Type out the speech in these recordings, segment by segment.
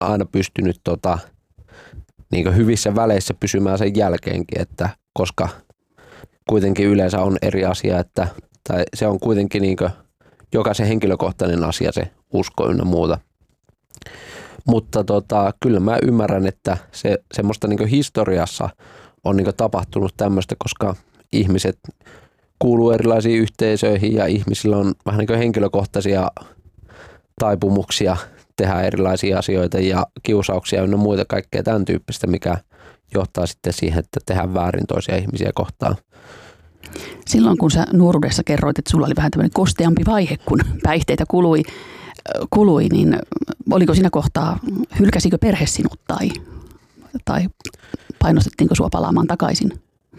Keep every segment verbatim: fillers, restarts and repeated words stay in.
aina pystynyt tota, niin hyvissä väleissä pysymään sen jälkeenkin, että koska kuitenkin yleensä on eri asia, että tai se on kuitenkin niin jokaisen henkilökohtainen asia se usko ynnä muuta. Mutta tota, kyllä mä ymmärrän, että se semmoista niin historiassa on niin tapahtunut tämmöistä, koska ihmiset kuuluu erilaisiin yhteisöihin ja ihmisillä on vähän niin henkilökohtaisia taipumuksia tehdä erilaisia asioita ja kiusauksia ja muita kaikkea tämän tyyppistä, mikä johtaa sitten siihen, että tehdään väärin toisia ihmisiä kohtaan. Silloin kun sä nuoruudessa kerroit, että sulla oli vähän tämmöinen kosteampi vaihe, kun päihteitä kului, kului niin oliko siinä kohtaa, hylkäsikö perhe sinut tai, tai painostettiinko sua palaamaan takaisin?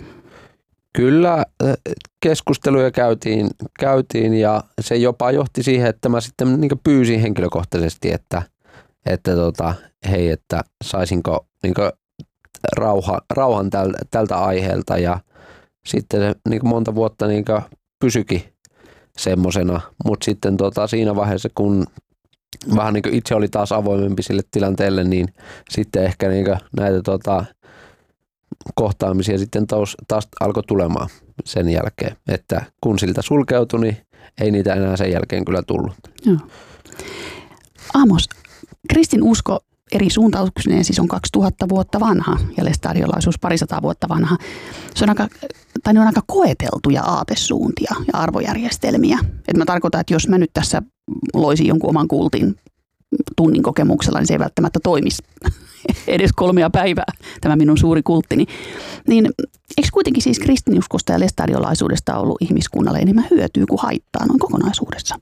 Kyllä keskusteluja käytiin, käytiin ja se jopa johti siihen, että mä sitten niin pyysin henkilökohtaisesti, että, että tota, hei, että saisinko niin rauha, rauhan täl, tältä aiheelta ja sitten se niin monta vuotta niin pysyikin semmosena, mutta sitten tota, siinä vaiheessa, kun vähän niin itse oli taas avoimempi sille tilanteelle, niin sitten ehkä niin näitä tota, kohtaamisia sitten taas, taas alkoi tulemaan sen jälkeen, että kun siltä sulkeutui, niin ei niitä enää sen jälkeen kyllä tullut. Joo. Amos, kristinusko eri suuntauksineen siis on kaksituhatta vuotta vanha ja lestadiolaisuus parisataa vuotta vanha. Se on aika, tai ne on aika koeteltuja aatesuuntia ja arvojärjestelmiä. Et mä tarkoitan, että jos mä nyt tässä loisin jonkun oman kultin tunnin kokemuksella, niin se ei välttämättä toimisi edes kolmea päivää, tämä minun suuri kulttini. Niin eikö kuitenkin siis kristinuskosta ja lestadiolaisuudesta ollut ihmiskunnalle enemmän hyötyä kuin haittaa noin kokonaisuudessa?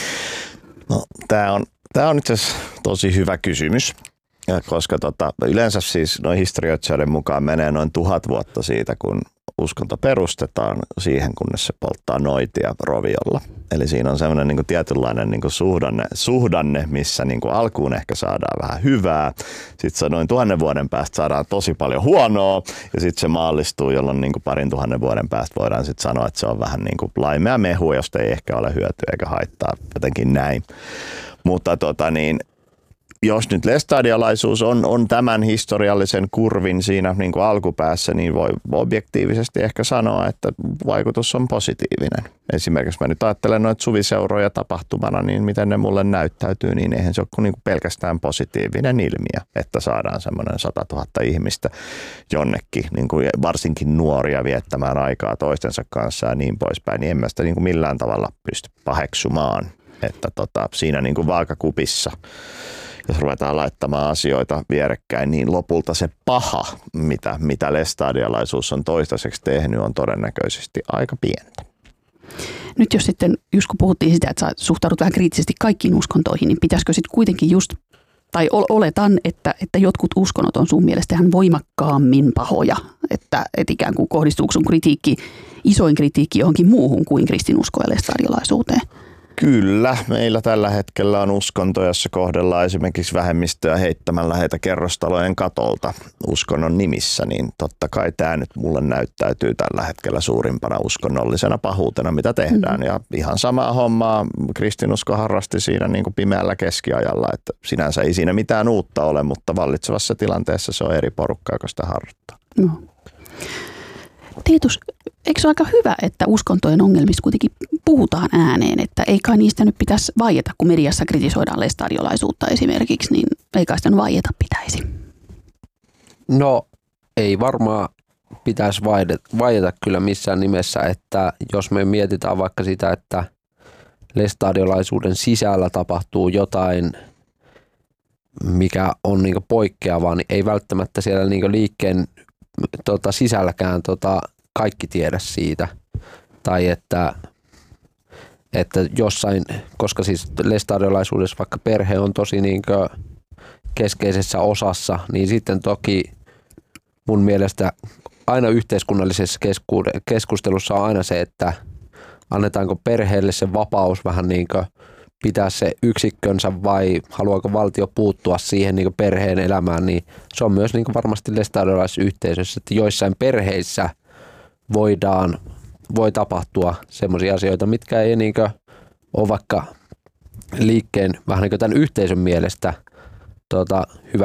No, tämä on, tämä on itse asiassa tosi hyvä kysymys, koska tota, yleensä siis noin historioitsijoiden mukaan menee noin tuhat vuotta siitä, kun uskonto perustetaan siihen, kunnes se polttaa noitia roviolla. Eli siinä on semmoinen niin kuin tietynlainen niin kuin suhdanne, suhdanne, missä niin kuin alkuun ehkä saadaan vähän hyvää. Sitten se noin tuhannen vuoden päästä saadaan tosi paljon huonoa ja sitten se maallistuu, jolloin niin kuin parin tuhannen vuoden päästä voidaan sitten sanoa, että se on vähän niin kuin laimea mehu, josta ei ehkä ole hyötyä eikä haittaa, jotenkin näin. Mutta tota niin, jos nyt lestadiolaisuus on, on tämän historiallisen kurvin siinä niin kuin alkupäässä, niin voi objektiivisesti ehkä sanoa, että vaikutus on positiivinen. Esimerkiksi mä nyt ajattelen noita suviseuroja tapahtumana, niin miten ne mulle näyttäytyy, niin eihän se ole kuin, niin kuin pelkästään positiivinen ilmiö, että saadaan semmoinen satatuhatta ihmistä jonnekin, niin kuin varsinkin nuoria viettämään aikaa toistensa kanssa ja niin poispäin, niin en mä sitä niin kuin millään tavalla pysty paheksumaan, että tota, siinä niin kuin vaakakupissa, jos ruvetaan laittamaan asioita vierekkäin, niin lopulta se paha, mitä, mitä lestadiolaisuus on toistaiseksi tehnyt, on todennäköisesti aika pientä. Nyt jos sitten, just kun puhuttiin sitä, että sä suhtaudut vähän kriittisesti kaikkiin uskontoihin, niin pitäisikö sitten kuitenkin just, tai oletan, että, että jotkut uskonnot on sun mielestä ihan voimakkaammin pahoja, että, että ikään kuin kohdistuuko sun kritiikki, isoin kritiikki johonkin muuhun kuin kristinuskoon ja lestadiolaisuuteen? Kyllä, meillä tällä hetkellä on uskonto, jossa kohdellaan esimerkiksi vähemmistöä heittämällä heitä kerrostalojen katolta uskonnon nimissä, niin totta kai tämä nyt mulle näyttäytyy tällä hetkellä suurimpana uskonnollisena pahuutena, mitä tehdään. Mm-hmm. Ja ihan samaa hommaa kristinusko harrasti siinä niin kuin pimeällä keskiajalla, että sinänsä ei siinä mitään uutta ole, mutta vallitsevassa tilanteessa se on eri porukkaa, joka sitä harjoittaa. No. Tiitus, eikö se ole aika hyvä, että uskontojen ongelmista kuitenkin puhutaan ääneen, että ei kai niistä nyt pitäisi vaieta, kun mediassa kritisoidaan lestadiolaisuutta esimerkiksi, niin ei kai sitä nyt vaieta pitäisi? No ei varmaan pitäisi vaieta kyllä missään nimessä, että jos me mietitään vaikka sitä, että lestadiolaisuuden sisällä tapahtuu jotain, mikä on niinku poikkeavaa, niin ei välttämättä siellä niinku liikkeen tota, sisälläkään tota, kaikki tiedä siitä. Tai että, että jossain, koska siis lestadiolaisuudessa vaikka perhe on tosi niinkö keskeisessä osassa, niin sitten toki mun mielestä aina yhteiskunnallisessa keskustelussa on aina se, että annetaanko perheelle se vapaus vähän niinkö pitää se yksikkönsä vai haluaako valtio puuttua siihen niin perheen elämään, niin se on myös niin varmasti lestadiolaisessa yhteisössä, että joissain perheissä voidaan, voi tapahtua semmoisia asioita, mitkä ei niin ole vaikka liikkeen vähän niin tämän yhteisön mielestä tota, hyvä